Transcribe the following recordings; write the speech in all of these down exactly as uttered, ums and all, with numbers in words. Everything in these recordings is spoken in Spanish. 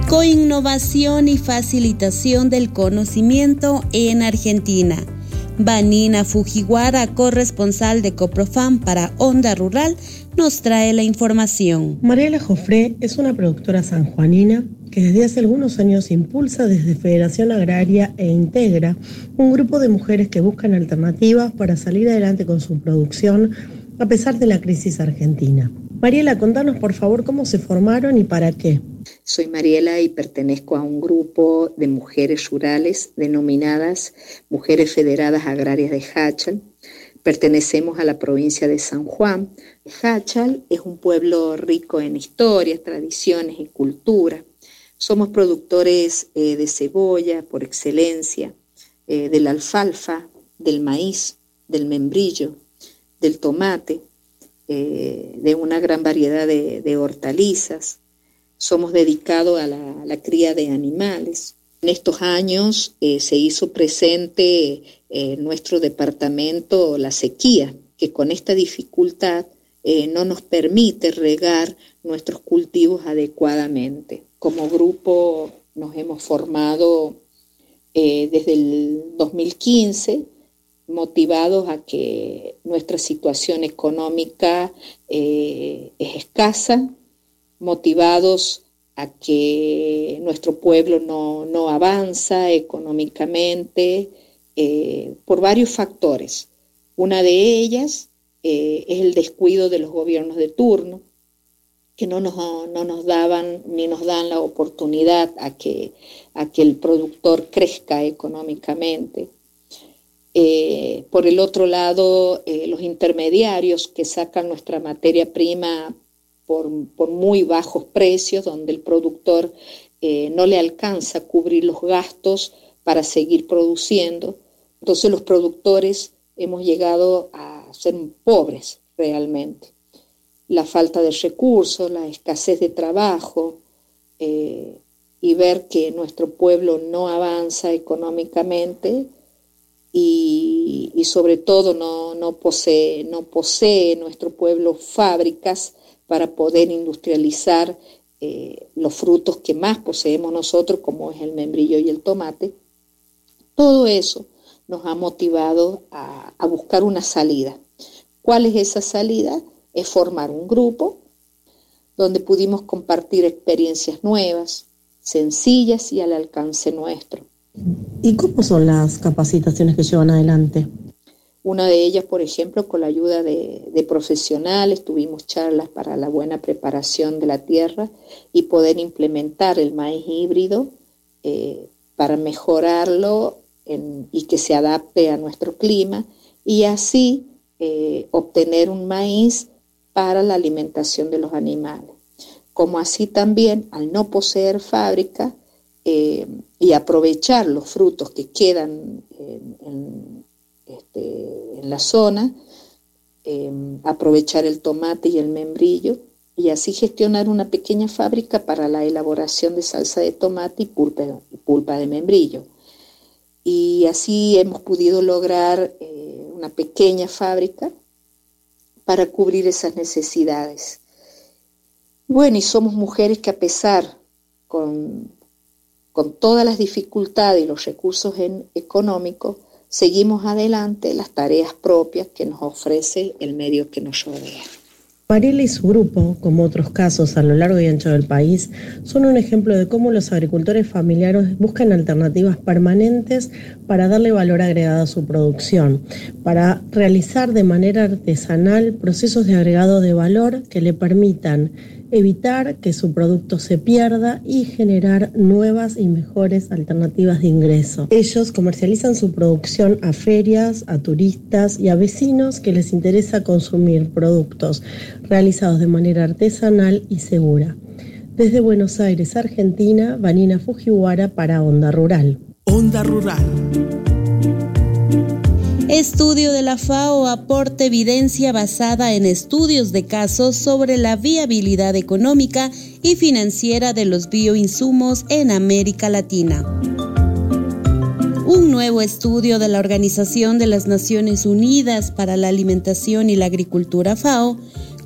Coinnovación y facilitación del conocimiento en Argentina. Vanina Fujiwara, corresponsal de Coprofam para Onda Rural, nos trae la información. Mariela Jofré es una productora sanjuanina que desde hace algunos años impulsa desde Federación Agraria e integra un grupo de mujeres que buscan alternativas para salir adelante con su producción a pesar de la crisis argentina. Mariela, contanos por favor cómo se formaron y para qué. Soy Mariela y pertenezco a un grupo de mujeres rurales denominadas Mujeres Federadas Agrarias de Jáchal. Pertenecemos a la provincia de San Juan. Jáchal es un pueblo rico en historias, tradiciones y cultura. Somos productores eh, de cebolla por excelencia, eh, de la alfalfa, del maíz, del membrillo, del tomate, eh, de una gran variedad de, de hortalizas. Somos dedicados a la, a la cría de animales. En estos años eh, se hizo presente eh, en nuestro departamento la sequía, que con esta dificultad eh, no nos permite regar nuestros cultivos adecuadamente. Como grupo nos hemos formado eh, desde el dos mil quince, motivados a que nuestra situación económica eh, es escasa, motivados a que nuestro pueblo no, no avanza económicamente eh, por varios factores. Una de ellas eh, es el descuido de los gobiernos de turno, que no nos, no nos daban ni nos dan la oportunidad a que, a que el productor crezca económicamente. Eh, por el otro lado, eh, los intermediarios que sacan nuestra materia prima Por, por muy bajos precios, donde el productor eh, no le alcanza a cubrir los gastos para seguir produciendo. Entonces los productores hemos llegado a ser pobres realmente. La falta de recursos, la escasez de trabajo eh, y ver que nuestro pueblo no avanza económicamente y, y sobre todo no, no posee, no posee nuestro pueblo fábricas para poder industrializar eh, los frutos que más poseemos nosotros, como es el membrillo y el tomate. Todo eso nos ha motivado a, a buscar una salida. ¿Cuál es esa salida? Es formar un grupo donde pudimos compartir experiencias nuevas, sencillas y al alcance nuestro. ¿Y cómo son las capacitaciones que llevan adelante? Una de ellas, por ejemplo, con la ayuda de, de profesionales, tuvimos charlas para la buena preparación de la tierra y poder implementar el maíz híbrido eh, para mejorarlo en, y que se adapte a nuestro clima y así eh, obtener un maíz para la alimentación de los animales. Como así también, al no poseer fábrica eh, y aprovechar los frutos que quedan en, en Este, en la zona, eh, aprovechar el tomate y el membrillo y así gestionar una pequeña fábrica para la elaboración de salsa de tomate y pulpa, y pulpa de membrillo. Y así hemos podido lograr eh, una pequeña fábrica para cubrir esas necesidades. Bueno, y somos mujeres que a pesar, con, con todas las dificultades y los recursos en, económicos, seguimos adelante las tareas propias que nos ofrece el medio que nos rodea. Mariela y su grupo, como otros casos a lo largo y ancho del país, son un ejemplo de cómo los agricultores familiares buscan alternativas permanentes para darle valor agregado a su producción, para realizar de manera artesanal procesos de agregado de valor que le permitan evitar que su producto se pierda y generar nuevas y mejores alternativas de ingreso. Ellos comercializan su producción a ferias, a turistas y a vecinos que les interesa consumir productos realizados de manera artesanal y segura. Desde Buenos Aires, Argentina, Vanina Fujiwara para Onda Rural. Onda Rural. Estudio de la FAO aporta evidencia basada en estudios de casos sobre la viabilidad económica y financiera de los bioinsumos en América Latina. Un nuevo estudio de la Organización de las Naciones Unidas para la Alimentación y la Agricultura FAO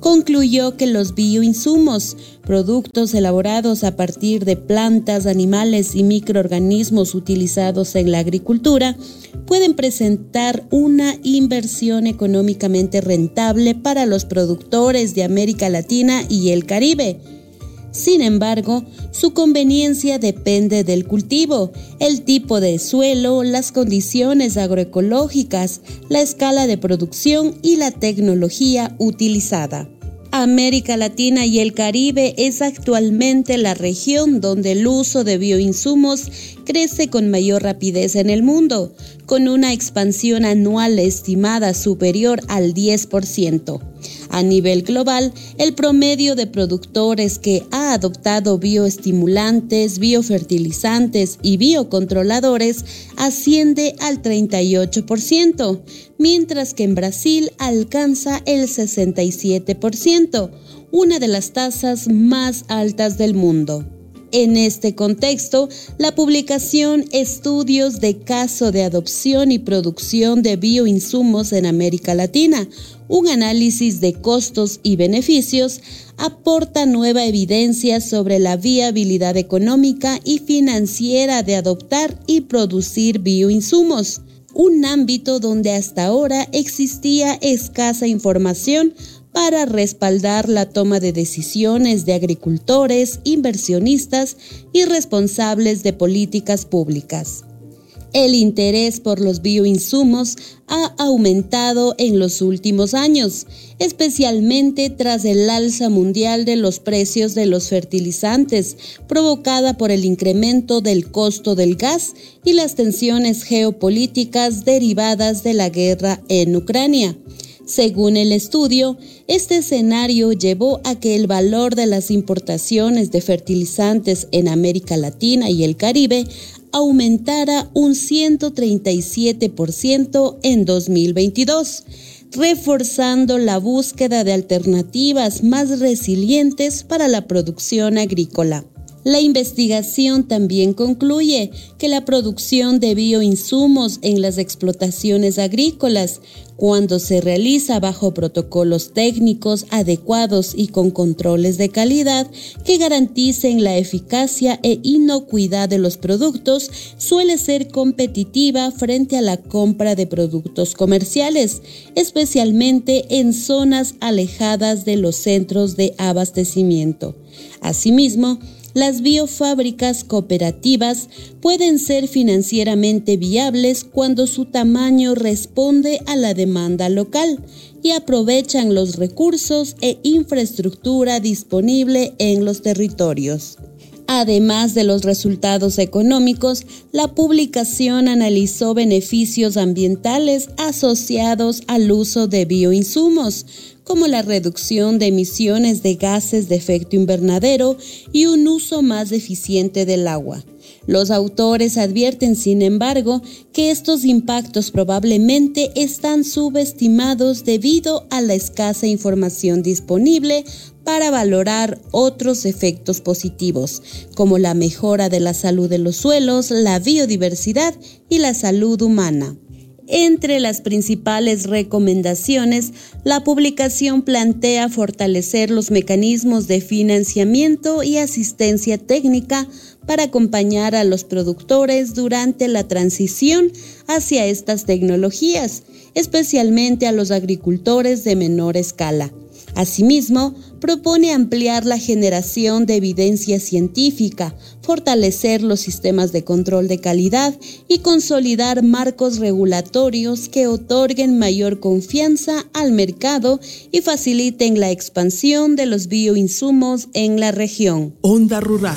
concluyó que los bioinsumos, productos elaborados a partir de plantas, animales y microorganismos utilizados en la agricultura, pueden presentar una inversión económicamente rentable para los productores de América Latina y el Caribe. Sin embargo, su conveniencia depende del cultivo, el tipo de suelo, las condiciones agroecológicas, la escala de producción y la tecnología utilizada. América Latina y el Caribe es actualmente la región donde el uso de bioinsumos crece con mayor rapidez en el mundo, con una expansión anual estimada superior al diez por ciento. A nivel global, el promedio de productores que ha adoptado bioestimulantes, biofertilizantes y biocontroladores asciende al treinta y ocho por ciento, mientras que en Brasil alcanza el sesenta y siete por ciento, una de las tasas más altas del mundo. En este contexto, la publicación Estudios de caso de adopción y producción de bioinsumos en América Latina, un análisis de costos y beneficios, aporta nueva evidencia sobre la viabilidad económica y financiera de adoptar y producir bioinsumos, un ámbito donde hasta ahora existía escasa información para respaldar la toma de decisiones de agricultores, inversionistas y responsables de políticas públicas. El interés por los bioinsumos ha aumentado en los últimos años, especialmente tras el alza mundial de los precios de los fertilizantes, provocada por el incremento del costo del gas y las tensiones geopolíticas derivadas de la guerra en Ucrania. Según el estudio, este escenario llevó a que el valor de las importaciones de fertilizantes en América Latina y el Caribe aumentara un ciento treinta y siete por ciento en dos mil veintidós, reforzando la búsqueda de alternativas más resilientes para la producción agrícola. La investigación también concluye que la producción de bioinsumos en las explotaciones agrícolas, cuando se realiza bajo protocolos técnicos adecuados y con controles de calidad que garanticen la eficacia e inocuidad de los productos, suele ser competitiva frente a la compra de productos comerciales, especialmente en zonas alejadas de los centros de abastecimiento. Asimismo, las biofábricas cooperativas pueden ser financieramente viables cuando su tamaño responde a la demanda local y aprovechan los recursos e infraestructura disponible en los territorios. Además de los resultados económicos, la publicación analizó beneficios ambientales asociados al uso de bioinsumos, como la reducción de emisiones de gases de efecto invernadero y un uso más eficiente del agua. Los autores advierten, sin embargo, que estos impactos probablemente están subestimados debido a la escasa información disponible para valorar otros efectos positivos, como la mejora de la salud de los suelos, la biodiversidad y la salud humana. Entre las principales recomendaciones, la publicación plantea fortalecer los mecanismos de financiamiento y asistencia técnica para acompañar a los productores durante la transición hacia estas tecnologías, especialmente a los agricultores de menor escala. Asimismo, propone ampliar la generación de evidencia científica, fortalecer los sistemas de control de calidad y consolidar marcos regulatorios que otorguen mayor confianza al mercado y faciliten la expansión de los bioinsumos en la región. Onda Rural.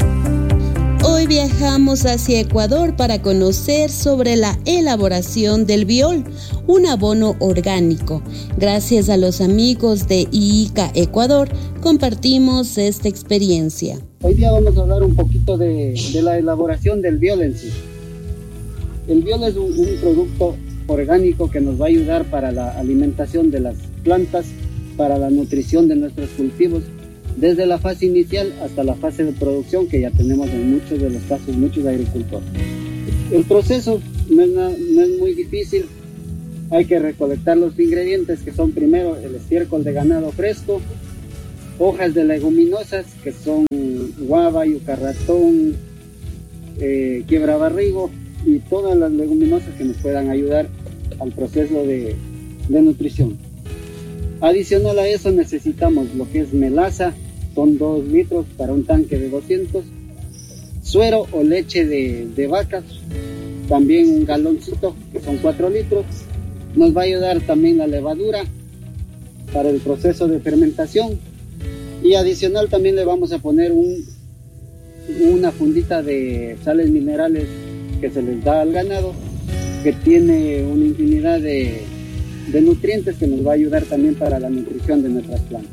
Hoy viajamos hacia Ecuador para conocer sobre la elaboración del biol, un abono orgánico. Gracias a los amigos de I I C A Ecuador, compartimos esta experiencia. Hoy día vamos a hablar un poquito de, de la elaboración del biol en sí. El biol es un, un producto orgánico que nos va a ayudar para la alimentación de las plantas, para la nutrición de nuestros cultivos, desde la fase inicial hasta la fase de producción que ya tenemos en muchos de los casos, muchos agricultores. El proceso no es, no es muy difícil, hay que recolectar los ingredientes, que son primero el estiércol de ganado fresco, hojas de leguminosas que son guava, yuca ratón, eh, quiebra barrigo y todas las leguminosas que nos puedan ayudar al proceso de, de nutrición. Adicional a eso necesitamos lo que es melaza, son dos litros para un tanque de doscientos, suero o leche de, de vaca, también un galoncito que son cuatro litros, nos va a ayudar también la levadura para el proceso de fermentación y adicional también le vamos a poner un, una fundita de sales minerales que se les da al ganado, que tiene una infinidad de, de nutrientes que nos va a ayudar también para la nutrición de nuestras plantas.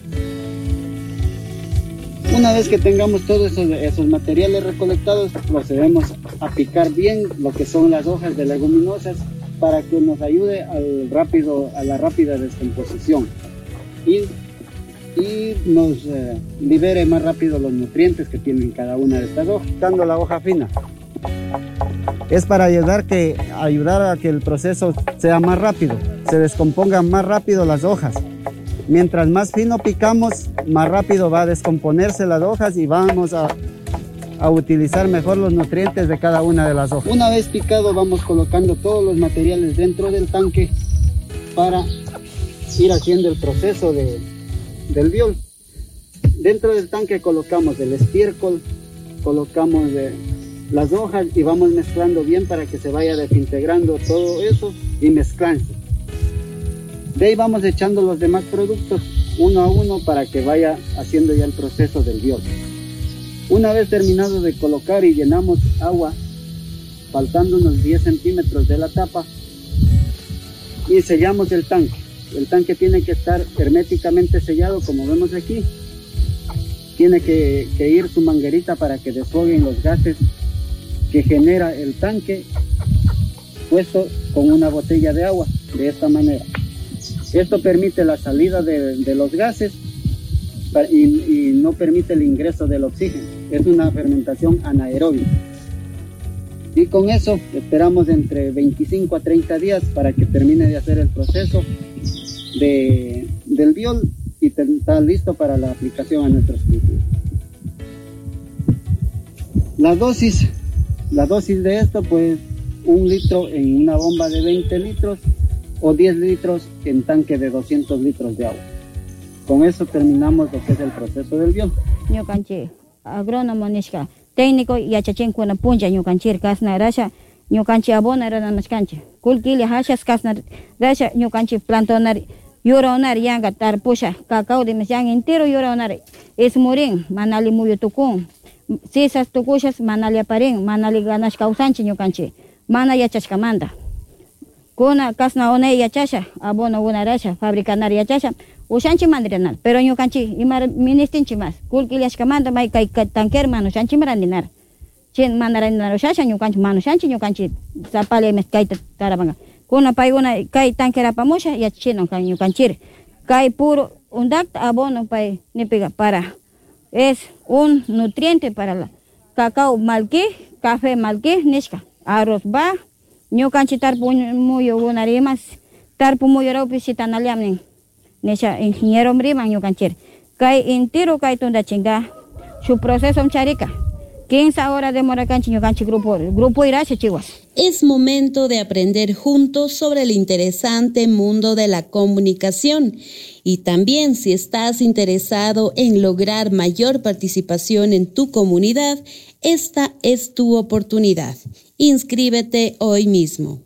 Una vez que tengamos todos esos, esos materiales recolectados, procedemos a picar bien lo que son las hojas de leguminosas para que nos ayude al rápido, a la rápida descomposición y, y nos eh, libere más rápido los nutrientes que tienen cada una de estas hojas. Dando la hoja fina es para ayudar, que, ayudar a que el proceso sea más rápido, se descompongan más rápido las hojas. Mientras más fino picamos, más rápido va a descomponerse las hojas y vamos a, a utilizar mejor los nutrientes de cada una de las hojas. Una vez picado, vamos colocando todos los materiales dentro del tanque para ir haciendo el proceso de, del biol. Dentro del tanque colocamos el estiércol, colocamos de, las hojas y vamos mezclando bien para que se vaya desintegrando todo eso y mezclarse. De ahí vamos echando los demás productos uno a uno para que vaya haciendo ya el proceso del biol. Una vez terminado de colocar y llenamos agua, faltando unos diez centímetros de la tapa, y sellamos el tanque. El tanque tiene que estar herméticamente sellado, como vemos aquí. Tiene que, que ir su manguerita para que desfoguen los gases que genera el tanque, puesto con una botella de agua, de esta manera. Esto permite la salida de, de los gases y, y no permite el ingreso del oxígeno. Es una fermentación anaeróbica. Y con eso esperamos entre veinticinco a treinta días para que termine de hacer el proceso de, del biol y está listo para la aplicación a nuestros cultivos. La dosis, la dosis de esto, pues un litro en una bomba de veinte litros o diez litros en tanque de doscientos litros de agua. Con eso terminamos lo que es el proceso del biol. Ñukanchik agrónomo nishka técnico yachachinkuna puncha ñukanchik kasna rasha ñukanchik abona ranamashkanchik kulkili hashas kasna rasha ñukanchik plantonar yuronar yanga tarpusha cacao de mesyan entero yuronar es murin manali muyo tukun sisas tukushas manali aparin manali ganas causanchi ñukanchik mana yachashkamanta kuna kasna one yachasha abono una rasha fabricanar yachasha ushanchi mandrenal pero ñukanchik imar ministinchi más kulkiliashkamanta may kay tanker mano shanchi marandinar chen mandarandinar ushasha ñukanchik mano shanchi ñukanchik zapale mes kay tarabanga kuna pay una kay tanker apamusha yachino kan ñukanchik kay puro undak abono pay nipiga para es un nutriente para la cacao malqui café malqui nishka arroz ba ñukanchik tarpu muyo unarimas tarpu muyo rawpi sitanaliamnin nesha ingeniero mriman ñukanchik kay entero kay tunda chinga su proceso charika quince horas demora kanchi ñukanchik grupo grupo irache chihuas. Es momento de aprender juntos sobre el interesante mundo de la comunicación y también si estás interesado en lograr mayor participación en tu comunidad, esta es tu oportunidad. Inscríbete hoy mismo.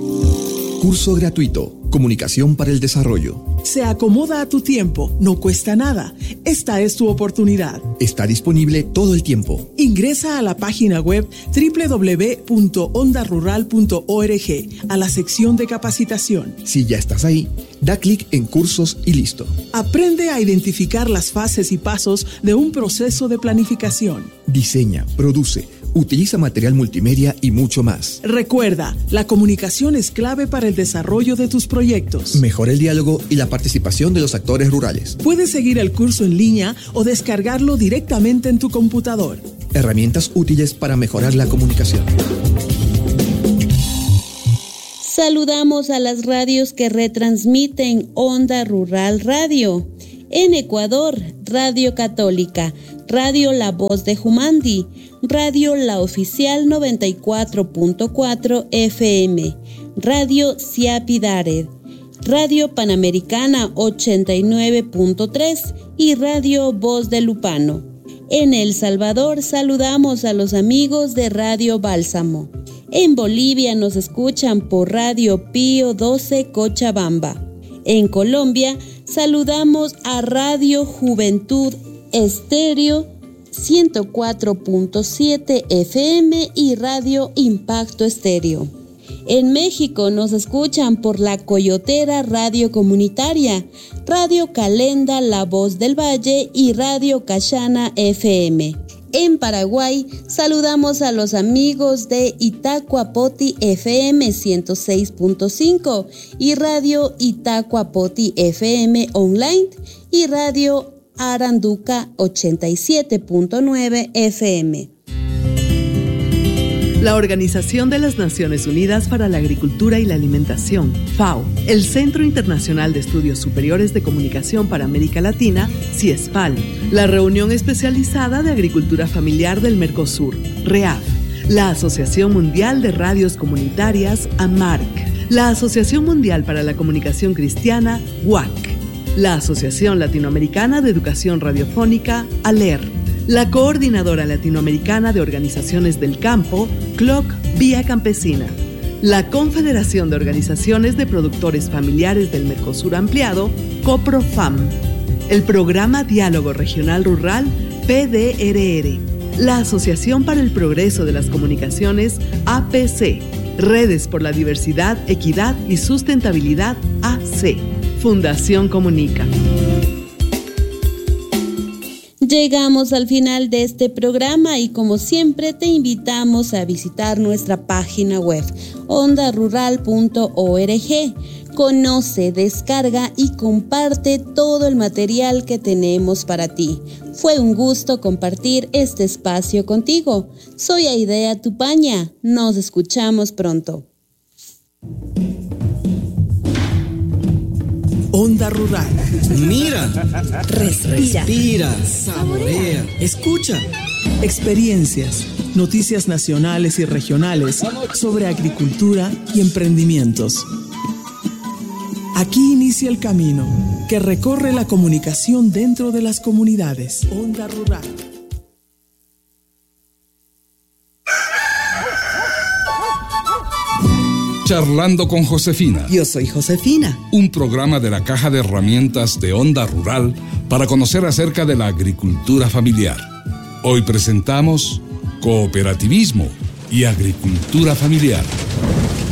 Curso gratuito, Comunicación para el Desarrollo. Se acomoda a tu tiempo, no cuesta nada. Esta es tu oportunidad. Está disponible todo el tiempo. Ingresa a la página web doble u doble u doble u punto onda rural punto org a la sección de capacitación. Si ya estás ahí, da clic en cursos y listo. Aprende a identificar las fases y pasos de un proceso de planificación. Diseña, produce, utiliza material multimedia y mucho más. Recuerda, la comunicación es clave para el desarrollo de tus proyectos. Mejora el diálogo y la participación de los actores rurales. Puedes seguir el curso en línea o descargarlo directamente en tu computador. Herramientas útiles para mejorar la comunicación. Saludamos a las radios que retransmiten Onda Rural Radio. En Ecuador, Radio Católica, Radio La Voz de Jumandi, Radio La Oficial noventa y cuatro punto cuatro F M, Radio Siapi Dared, Radio Panamericana ochenta y nueve punto tres y Radio Voz de Lupano. En El Salvador saludamos a los amigos de Radio Bálsamo. En Bolivia nos escuchan por Radio Pío doce Cochabamba. En Colombia saludamos a Radio Juventud Estéreo ciento cuatro punto siete F M y Radio Impacto Estéreo. En México nos escuchan por La Coyotera Radio Comunitaria, Radio Calenda La Voz del Valle y Radio Cachana F M. En Paraguay saludamos a los amigos de Itacuapoti F M ciento seis punto cinco y Radio Itacuapoti F M Online y Radio Aranduca ochenta y siete punto nueve F M. La Organización de las Naciones Unidas para la Agricultura y la Alimentación, FAO, el Centro Internacional de Estudios Superiores de Comunicación para América Latina, CIESPAL, la Reunión Especializada de Agricultura Familiar del Mercosur, REAF, la Asociación Mundial de Radios Comunitarias, AMARC, la Asociación Mundial para la Comunicación Cristiana, W A C, la Asociación Latinoamericana de Educación Radiofónica, ALER, la Coordinadora Latinoamericana de Organizaciones del Campo, C L O C Vía Campesina, la Confederación de Organizaciones de Productores Familiares del Mercosur Ampliado, COPROFAM, el Programa Diálogo Regional Rural, P D R R, la Asociación para el Progreso de las Comunicaciones, A P C, Redes por la Diversidad, Equidad y Sustentabilidad, A C, Fundación Comunica. Llegamos al final de este programa y como siempre te invitamos a visitar nuestra página web onda rural punto org. Conoce, descarga y comparte todo el material que tenemos para ti. Fue un gusto compartir este espacio contigo. Soy Aidea Tupaña. Nos escuchamos pronto. Onda Rural. Mira, respira, respira, saborea, escucha. Experiencias, noticias nacionales y regionales sobre agricultura y emprendimientos. Aquí inicia el camino que recorre la comunicación dentro de las comunidades. Onda Rural. Charlando con Josefina. Yo soy Josefina. Un programa de la Caja de Herramientas de Onda Rural para conocer acerca de la agricultura familiar. Hoy presentamos Cooperativismo y Agricultura Familiar.